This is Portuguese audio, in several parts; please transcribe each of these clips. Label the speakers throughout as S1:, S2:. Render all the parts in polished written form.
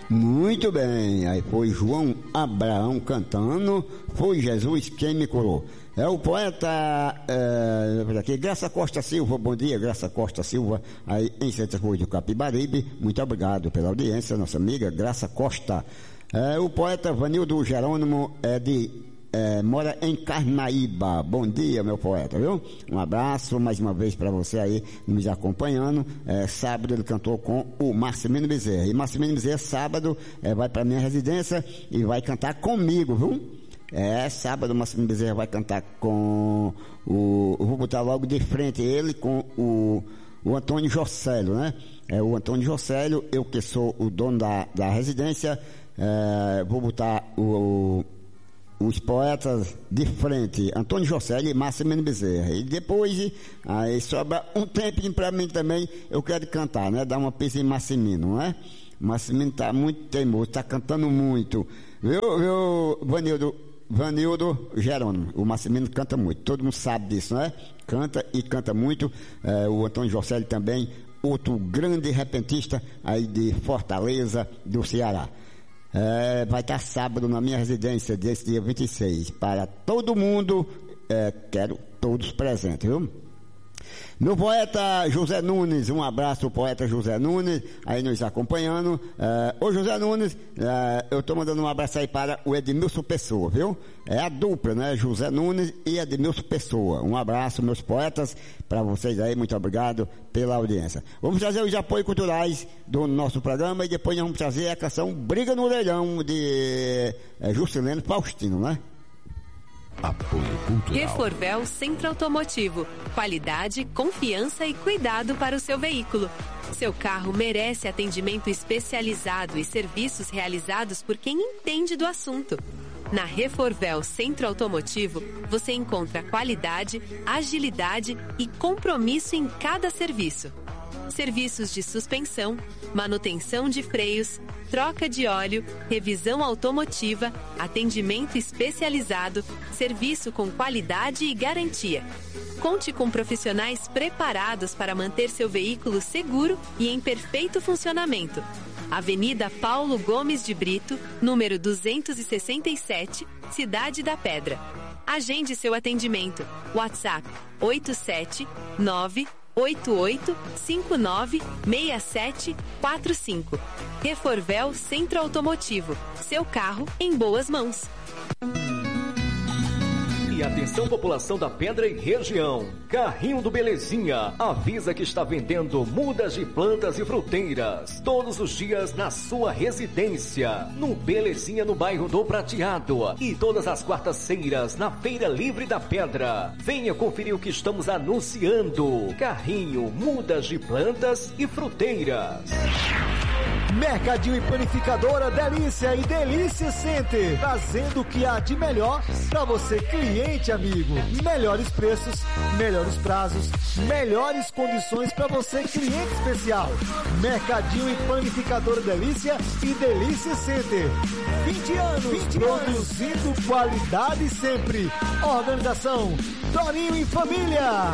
S1: Muito bem, aí foi João Abraão cantando, foi Jesus quem me curou. É o poeta aqui, Graça Costa Silva, bom dia, Graça Costa Silva, aí em Santa Cruz do Capibaribe, muito obrigado pela audiência, nossa amiga Graça Costa. O poeta Vanildo Jerônimo mora em Carnaíba. Bom dia, meu poeta, viu? Um abraço mais uma vez para você aí nos acompanhando. Sábado ele cantou com o Marcelino Bezerra. E Marcelino Bezerra, sábado, vai para minha residência e vai cantar comigo, viu? Sábado o Marcelino Bezerra vai cantar com eu vou botar logo de frente ele com o Antônio Jocélio, né? O Antônio Jocélio, eu que sou o dono da residência, vou botar os poetas de frente, Antônio Jocélio e Marcelino Bezerra. E depois, aí sobra um tempinho para mim também, eu quero cantar, né? Dar uma pista em Marcelino, não é? Marcelino tá muito teimoso, tá cantando muito. Viu, Vanildo Jerônimo, o Marcelino canta muito, todo mundo sabe disso, não é? Canta e canta muito. O Antônio Jocélio também, outro grande repentista aí de Fortaleza, do Ceará. Vai estar sábado na minha residência, desse dia 26, para todo mundo, quero todos presentes, viu? Meu poeta José Nunes, um abraço, poeta José Nunes, aí nos acompanhando. Ô José Nunes, eu estou mandando um abraço aí para o Edmilson Pessoa, viu? É a dupla, né? José Nunes e Edmilson Pessoa. Um abraço, meus poetas, para vocês aí, muito obrigado pela audiência. Vamos trazer os apoios culturais do nosso programa e depois nós vamos trazer a canção Briga no Leilão de Juscelino Faustino, né?
S2: Apoio cultural.
S3: Reforvel Centro Automotivo. Qualidade, confiança e cuidado para o seu veículo. Seu carro merece atendimento especializado e serviços realizados por quem entende do assunto. Na Reforvel Centro Automotivo, você encontra qualidade, agilidade e compromisso em cada serviço. Serviços de suspensão, manutenção de freios, troca de óleo, revisão automotiva, atendimento especializado, serviço com qualidade e garantia. Conte com profissionais preparados para manter seu veículo seguro e em perfeito funcionamento. Avenida Paulo Gomes de Brito, número 267, Cidade da Pedra. Agende seu atendimento. WhatsApp 87988596745. Reforvel Centro Automotivo. Seu carro em boas mãos.
S4: E atenção, população da Pedra e região. Carrinho do Belezinha avisa que está vendendo mudas de plantas e fruteiras todos os dias na sua residência. No Belezinha, no bairro do Prateado. E todas as quartas-feiras na Feira Livre da Pedra. Venha conferir o que estamos anunciando. Carrinho, mudas de plantas e fruteiras.
S5: Mercadinho e Panificadora Delícia e Delícia Center, trazendo o que há de melhor para você, cliente amigo. Melhores preços, melhores prazos, melhores condições para você, cliente especial. Mercadinho e Panificadora Delícia e Delícia Center. 20 anos produzindo qualidade sempre. Organização Torinho e Família.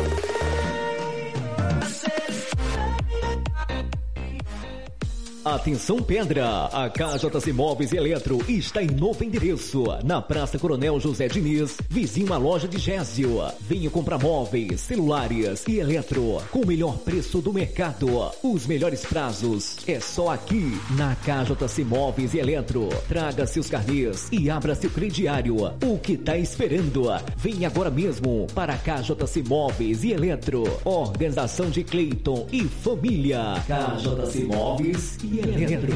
S4: Atenção Pedra, a KJC Móveis e Eletro está em novo endereço, na Praça Coronel José Diniz, vizinho à loja de Gésio. Venha comprar móveis, celulares e eletro com o melhor preço do mercado. Os melhores prazos é só aqui na KJC Móveis e Eletro. Traga seus carnês e abra seu crediário. O que tá esperando? Venha agora mesmo para a KJC Móveis e Eletro. Organização de Cleiton e família. KJC Móveis e Eletro.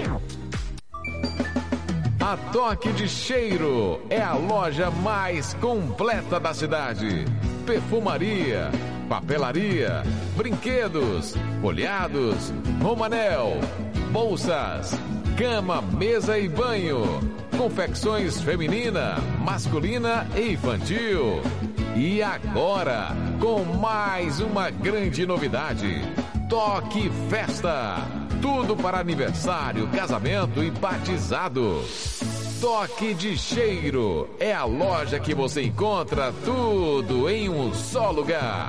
S2: A Toque de Cheiro é a loja mais completa da cidade. Perfumaria, papelaria, brinquedos, folhados, romanel, bolsas, cama, mesa e banho, confecções feminina, masculina e infantil. E agora, com mais uma grande novidade, Toque Festa. Tudo para aniversário, casamento e batizado. Toque de Cheiro é a loja que você encontra tudo em um só lugar.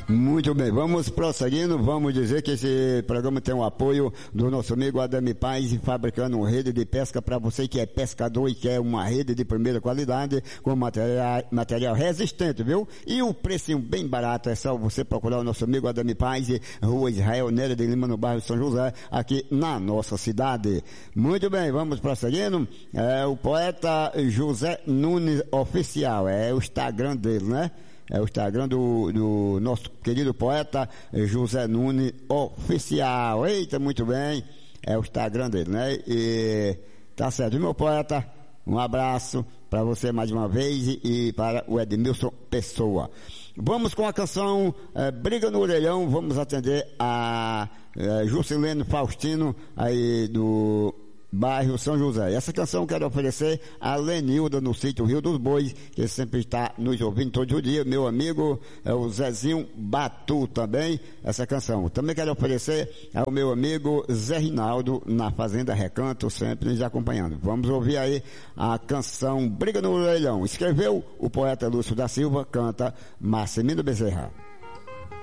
S1: Muito bem, vamos prosseguindo, vamos dizer que esse programa tem o apoio do nosso amigo Adami Paz, fabricando uma rede de pesca para você que é pescador e quer uma rede de primeira qualidade, com material resistente, viu? E o precinho bem barato, é só você procurar o nosso amigo Adami Paz, Rua Israel Nery de Lima, no bairro São José, aqui na nossa cidade. Muito bem, vamos prosseguindo. O poeta José Nunes Oficial, é o Instagram dele, né? É o Instagram do nosso querido poeta José Nunes Oficial. Eita, muito bem. É o Instagram dele, né? E tá certo, meu poeta? Um abraço para você mais uma vez e para o Edmilson Pessoa. Vamos com a canção Briga no Orelhão. Vamos atender a Juscelino Faustino aí do bairro São José. Essa canção eu quero oferecer a Lenilda no sítio Rio dos Bois, que sempre está nos ouvindo todos os dias. Meu amigo o Zezinho Batu também, essa canção. Também quero oferecer ao meu amigo Zé Rinaldo na Fazenda Recanto, sempre nos acompanhando. Vamos ouvir aí a canção Briga no Leilão. Escreveu o poeta Lúcio da Silva, canta Marcelino Bezerra.